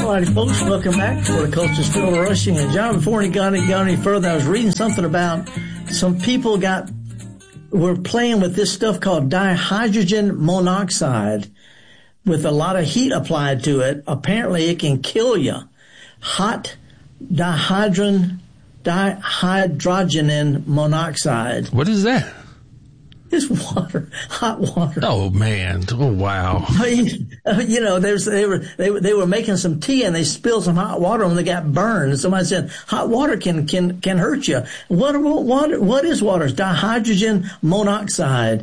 Alrighty, folks, welcome back. Horticulture Still Rushing. And John, before we got any further, I was reading something about some people were playing with this stuff called dihydrogen monoxide with a lot of heat applied to it. Apparently, it can kill you. Hot dihydrogen monoxide. What is that? It's water, hot water. Oh man! Oh wow! You know, they were making some tea and they spilled some hot water and they got burned. And somebody said hot water can hurt you. What is water? It's dihydrogen monoxide.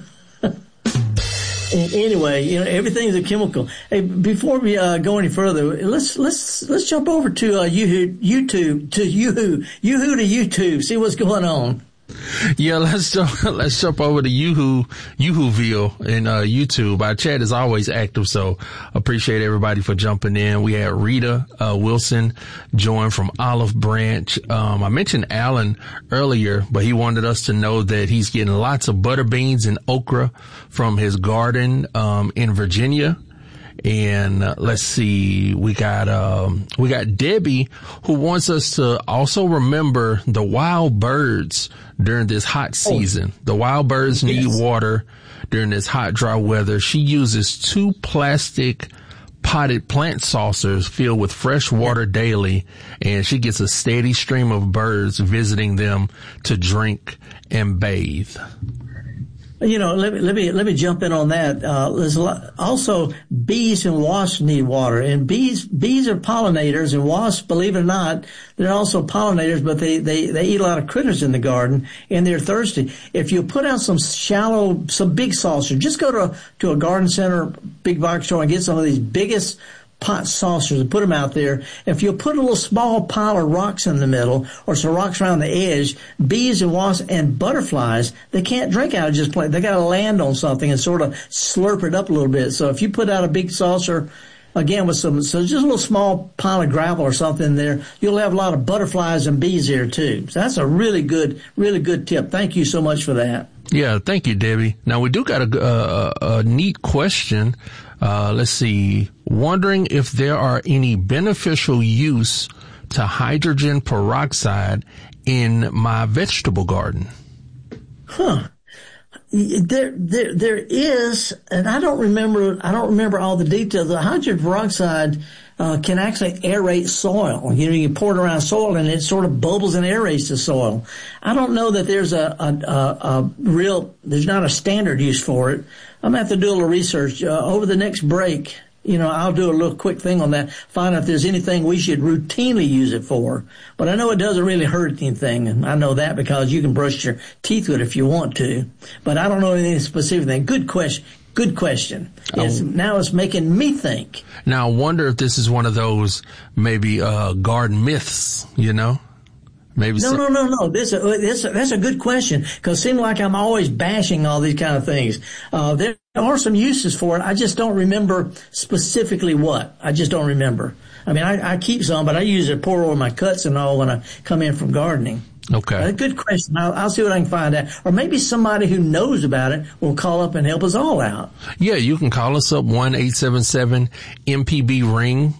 Anyway, you know, everything's a chemical. Hey, before we go any further, let's jump over to YouTube to YouTube. See what's going on. Yeah, let's jump over to YooHooVille in YouTube. Our chat is always active, so appreciate everybody for jumping in. We had Rita Wilson join from Olive Branch. I mentioned Alan earlier, but he wanted us to know that he's getting lots of butter beans and okra from his garden in Virginia. And let's see, we got Debbie, who wants us to also remember the wild birds during this hot season. The wild birds need water during this hot, dry weather. She uses 2 plastic potted plant saucers filled with fresh water daily, and she gets a steady stream of birds visiting them to drink and bathe. You know, let me jump in on that. There's also bees and wasps need water, and bees are pollinators, and wasps, believe it or not, they're also pollinators, but they eat a lot of critters in the garden, and they're thirsty. If you put out some big saucers, just go to a garden center, big box store, and get some of these biggest pot saucers and put them out there. If you put a little small pile of rocks in the middle or some rocks around the edge, bees and wasps and butterflies, they can't drink out of just plain. They got to land on something and sort of slurp it up a little bit. So if you put out a big saucer, again, with so just a little small pile of gravel or something there, you'll have a lot of butterflies and bees there too. So that's a really good tip. Thank you so much for that. Yeah, thank you, Debbie. Now we do got a neat question. Let's see. Wondering if there are any beneficial use to hydrogen peroxide in my vegetable garden. There is, and I don't remember all the details. The hydrogen peroxide can actually aerate soil. You know, you pour it around soil and it sort of bubbles and aerates the soil. I don't know that there's there's not a standard use for it. I'm going to have to do a little research over the next break. You know, I'll do a little quick thing on that, find out if there's anything we should routinely use it for. But I know it doesn't really hurt anything, and I know that because you can brush your teeth with it if you want to. But I don't know anything specific thing. Good question. Yes, now it's making me think. Now I wonder if this is one of those maybe garden myths, you know? Maybe No. That's a good question, because it seems like I'm always bashing all these kind of things. There are some uses for it. I just don't remember specifically what. I just don't remember. I mean, I keep some, but I use it to pour over my cuts and all when I come in from gardening. Okay. Good question. I'll see what I can find out. Or maybe somebody who knows about it will call up and help us all out. Yeah, you can call us up, 1-877-MPB-RING,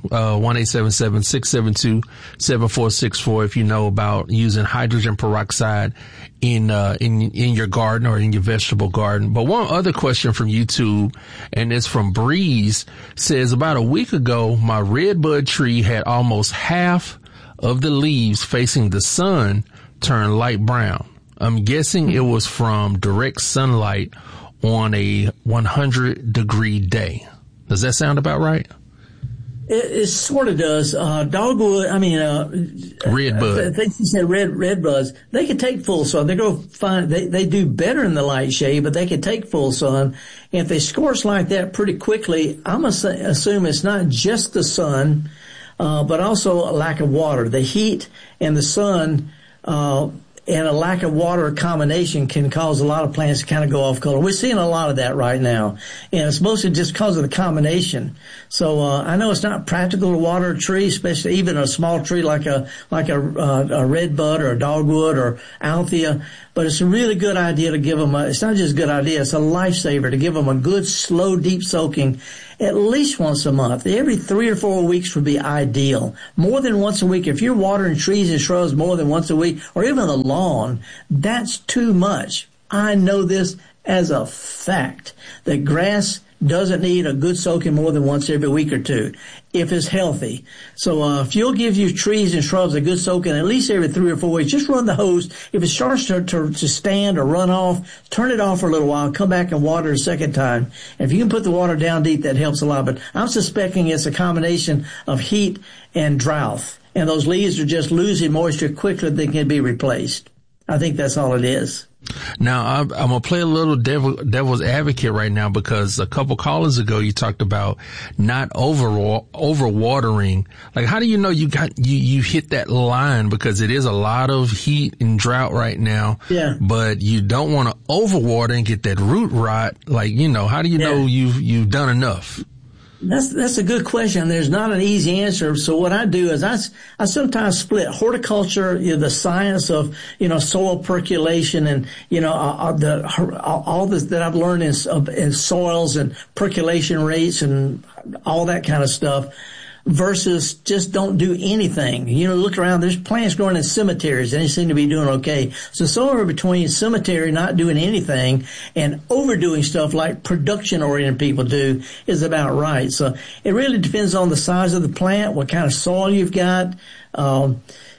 1-877-672-7464 if you know about using hydrogen peroxide in your garden or in your vegetable garden. But one other question from YouTube, and it's from Breeze, says about a week ago, my redbud tree had almost half of the leaves facing the sun turn light brown. I'm guessing it was from direct sunlight on a 100-degree day. Does that sound about right? It sort of does. Dogwood, redbud. I think you said red buds. They can take full sun. They do better in the light shade, but they can take full sun. And if they scorch like that pretty quickly, I'm going to assume it's not just the sun, but also a lack of water. The heat and the sun, and a lack of water combination can cause a lot of plants to kind of go off color. We're seeing a lot of that right now, and it's mostly just because of the combination. So I know it's not practical to water a tree, especially even a small tree like a redbud or a dogwood or althea. But it's a really good idea to give them it's not just a good idea, it's a lifesaver to give them a good, slow, deep soaking. at least once a month. Every 3 or 4 weeks would be ideal. More than once a week. If you're watering trees and shrubs more than once a week, or even the lawn, that's too much. I know this as a fact, that grass doesn't need a good soaking more than once every week or two if it's healthy. So if you'll give your trees and shrubs a good soaking at least every 3 or 4 weeks, just run the hose. If it starts to stand or run off, turn it off for a little while, come back and water a second time. And if you can put the water down deep, that helps a lot. But I'm suspecting it's a combination of heat and drought, and those leaves are just losing moisture quicker than can be replaced. I think that's all it is. Now, I'm going to play a little devil's advocate right now, because a couple callers ago you talked about not overwatering. Like, how do you know you hit that line? Because it is a lot of heat and drought right now. Yeah. But you don't want to overwater and get that root rot. Like, how do you know you've done enough? That's a good question. There's not an easy answer. So what I do is I sometimes split horticulture, the science of, soil percolation and, all this that I've learned in soils and percolation rates and all that kind of stuff, versus just don't do anything. Look around, there's plants growing in cemeteries and they seem to be doing okay. So somewhere between cemetery, not doing anything, and overdoing stuff like production-oriented people do is about right. So it really depends on the size of the plant, what kind of soil you've got, how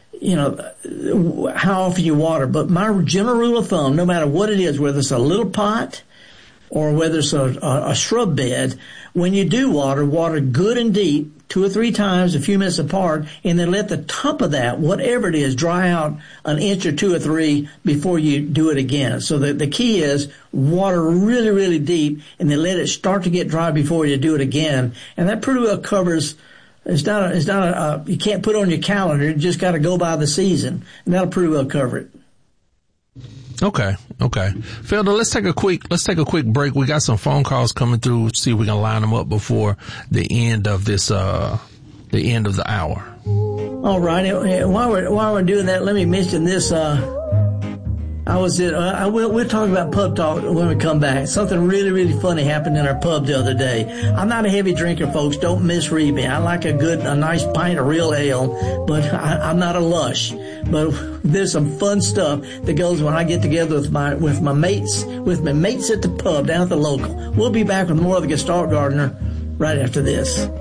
often you water. But my general rule of thumb, no matter what it is, whether it's a little pot or whether it's a shrub bed, when you do water good and deep, 2 or 3 times, a few minutes apart, and then let the top of that, whatever it is, dry out an inch or 2 or 3 before you do it again. So the key is water really, really deep, and then let it start to get dry before you do it again. And that pretty well covers. You can't put it on your calendar. You just got to go by the season, and that'll pretty well cover it. Okay. Felder, let's take a quick break. We got some phone calls coming through. See if we can line them up before the end of this, the end of the hour. All right. While we're doing that, let me mention this. We'll talk about pub talk when we come back. Something really, really funny happened in our pub the other day. I'm not a heavy drinker, folks. Don't misread me. I like a nice pint of real ale, but I'm not a lush. But there's some fun stuff that goes when I get together with my mates at the pub down at the local. We'll be back with more of the Gestalt Gardener right after this.